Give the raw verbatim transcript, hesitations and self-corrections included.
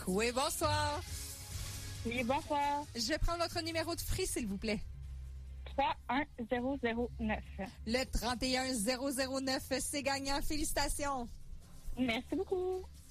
Oui, bonsoir. Oui, bonsoir. Je vais prendre votre numéro de free, s'il vous plaît. trois un zéro zéro neuf. Le trente et un zéro zéro neuf, c'est gagnant. Félicitations. Merci beaucoup.